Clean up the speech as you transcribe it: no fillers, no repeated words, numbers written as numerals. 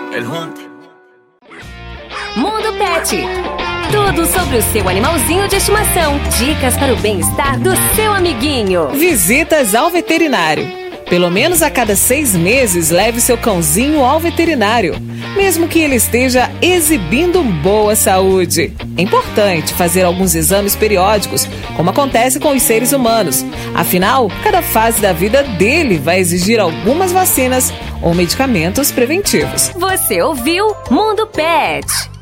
Mundo Pet. Tudo sobre o seu animalzinho de estimação. Dicas para o bem-estar do seu amiguinho. Visitas ao veterinário. Pelo menos a cada 6 meses, leve seu cãozinho ao veterinário, mesmo que ele esteja exibindo boa saúde. É importante fazer alguns exames periódicos, como acontece com os seres humanos. Afinal, cada fase da vida dele vai exigir algumas vacinas ou medicamentos preventivos. Você ouviu Mundo Pet.